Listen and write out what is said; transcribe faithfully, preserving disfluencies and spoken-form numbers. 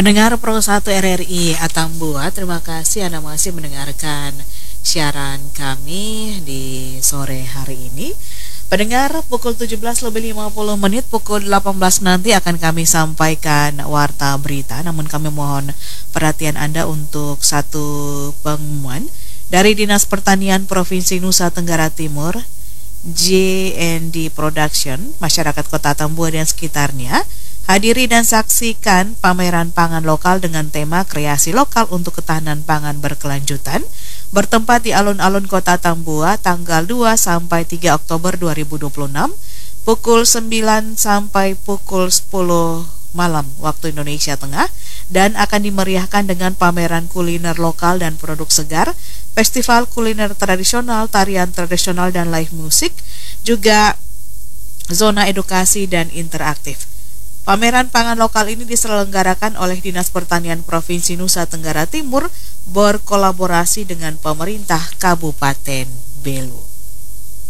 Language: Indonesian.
Pendengar Pro satu R R I Atambua, terima kasih Anda masih mendengarkan siaran kami di sore hari ini. Pendengar, pukul tujuh belas lebih lima puluh menit, pukul delapan belas nanti akan kami sampaikan warta berita. Namun kami mohon perhatian Anda untuk satu pengumuman dari Dinas Pertanian Provinsi Nusa Tenggara Timur, J and D Production, masyarakat Kota Atambua dan sekitarnya. Hadiri dan saksikan pameran pangan lokal dengan tema kreasi lokal untuk ketahanan pangan berkelanjutan bertempat di alun-alun Kota Atambua tanggal dua sampai tiga Oktober dua ribu dua puluh enam pukul sembilan sampai pukul sepuluh malam waktu Indonesia Tengah, dan akan dimeriahkan dengan pameran kuliner lokal dan produk segar, festival kuliner tradisional, tarian tradisional dan live musik, juga zona edukasi dan interaktif. Pameran pangan lokal ini diselenggarakan oleh Dinas Pertanian Provinsi Nusa Tenggara Timur berkolaborasi dengan pemerintah Kabupaten Belu.